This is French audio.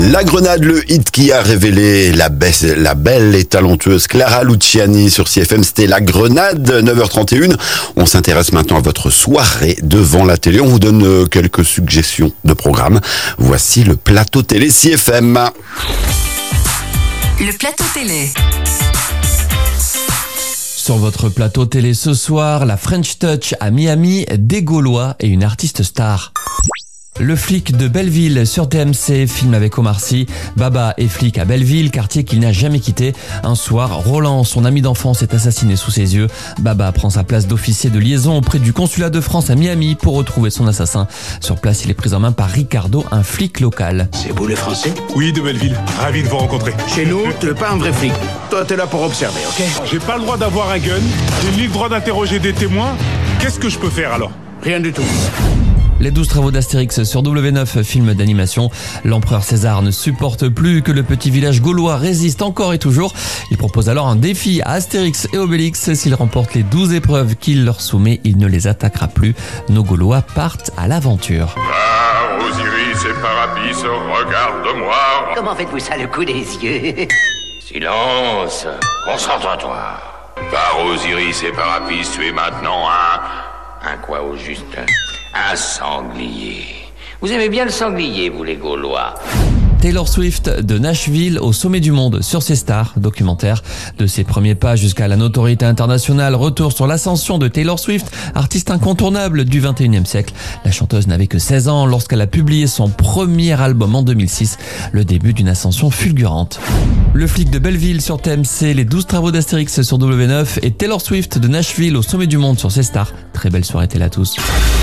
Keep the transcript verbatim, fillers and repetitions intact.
La Grenade, le hit qui a révélé la, baisse, la belle et talentueuse Clara Luciani sur C F M, c'était La Grenade, neuf heures trente et une. On s'intéresse maintenant à votre soirée devant la télé. On vous donne quelques suggestions de programmes. Voici le plateau télé C F M. Le plateau télé. Sur votre plateau télé ce soir, la French Touch à Miami, des Gaulois et une artiste star. Le flic de Belleville sur T M C, film avec Omar Sy. Baba est flic à Belleville, quartier qu'il n'a jamais quitté. Un soir, Roland, son ami d'enfance, est assassiné sous ses yeux. Baba prend sa place d'officier de liaison auprès du consulat de France à Miami pour retrouver son assassin. Sur place, il est pris en main par Ricardo, un flic local. C'est vous les Français? Oui, de Belleville. Ravi de vous rencontrer. Chez nous, t'es pas un vrai flic. Toi, t'es là pour observer, ok? J'ai pas le droit d'avoir un gun, j'ai ni le droit d'interroger des témoins. Qu'est-ce que je peux faire alors? Rien du tout. Les douze travaux d'Astérix sur W neuf, film d'animation. L'empereur César ne supporte plus que le petit village gaulois résiste encore et toujours. Il propose alors un défi à Astérix et Obélix. S'ils remportent les douze épreuves qu'il leur soumet, il ne les attaquera plus. Nos Gaulois partent à l'aventure. Ah, Osiris et Parapis, regarde-moi. Comment faites-vous ça, le coup des yeux? Silence, concentre-toi. Par Osiris et Parapis, tu es maintenant un... Un quoi au juste? Un sanglier. Vous aimez bien le sanglier, vous les Gaulois? Taylor Swift de Nashville au sommet du monde sur ses stars, documentaire. De ses premiers pas jusqu'à la notoriété internationale, retour sur l'ascension de Taylor Swift, artiste incontournable du vingt et unième siècle. La chanteuse n'avait que seize ans lorsqu'elle a publié son premier album en deux mille six, le début d'une ascension fulgurante. Le flic de Belleville sur T M C, les douze travaux d'Astérix sur W neuf et Taylor Swift de Nashville au sommet du monde sur ses stars. Très belle soirée télé à tous.